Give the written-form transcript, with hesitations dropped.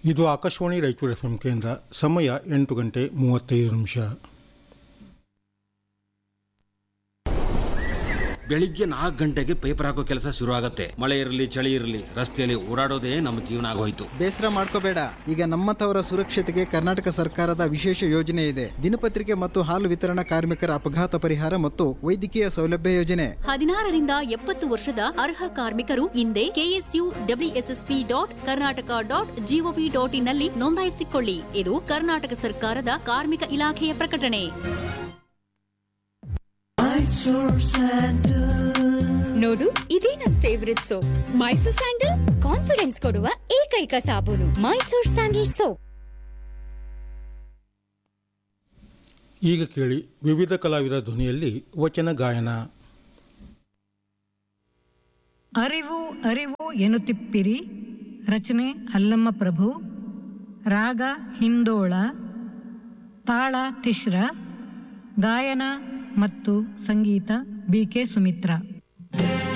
ಇದು ಆಕಾಶವಾಣಿ ರಾಯಚೂರು FM ಕೇಂದ್ರ. ಸಮಯ 8:35. ಬೆಳಿಗ್ಗೆ 4 ಗಂಟೆಗೆ ಪೇಪರ್ ಹಾಕೋ ಕೆಲಸ ಶುರು ಆಗತ್ತೆ. ಮಳೆ ಇರಲಿ ಚಳಿ ಇರಲಿ ರಸ್ತೆಯಲ್ಲಿ ಓಡಾಡೋದೇ ನಮ್ಮ ಜೀವನ ಆಗೋಯ್ತು. ಬೇಸರ ಮಾಡ್ಕೋಬೇಡ, ಈಗ ನಮ್ಮಂಥವರ ಸುರಕ್ಷತೆಗೆ ಕರ್ನಾಟಕ ಸರ್ಕಾರದ ವಿಶೇಷ ಯೋಜನೆ ಇದೆ. ದಿನಪತ್ರಿಕೆ ಮತ್ತು ಹಾಲು ವಿತರಣಾ ಕಾರ್ಮಿಕರ ಅಪಘಾತ ಪರಿಹಾರ ಮತ್ತು ವೈದ್ಯಕೀಯ ಸೌಲಭ್ಯ ಯೋಜನೆ. 16 ರಿಂದ 70 ವರ್ಷದ ಅರ್ಹ ಕಾರ್ಮಿಕರು ಹಿಂದೆ KSUWSSP.Karnataka.gov.in ನಲ್ಲಿ ನೋಂದಾಯಿಸಿಕೊಳ್ಳಿ. ಇದು ಕರ್ನಾಟಕ ಸರ್ಕಾರದ ಕಾರ್ಮಿಕ ಇಲಾಖೆಯ ಪ್ರಕಟಣೆ. ನೋಡು, ಇದೇ ನನ್ favourite soap. Mysore sandal confidence ಕೊಡುವ ಏಕೈಕ ಸಾಬೂನು. Mysore sandal soap. ಈಗ ಕೇಳಿ ವಿವಿಧ ಕಲಾವಿದರ ಧ್ವನಿಯಲ್ಲಿ ವಚನ ಗಾಯನ. ಅರಿವು ಅರಿವು ಎನ್ನುತ್ತಿಪ್ಪಿರಿ. ರಚನೆ ಅಲ್ಲಮ್ಮ ಪ್ರಭು. ರಾಗ ಹಿಂದೋಳ. ತಾಳ ತಿಶ್ರ. ಗಾಯನ ಮತ್ತು ಸಂಗೀತ BK ಸುಮಿತ್ರಾ.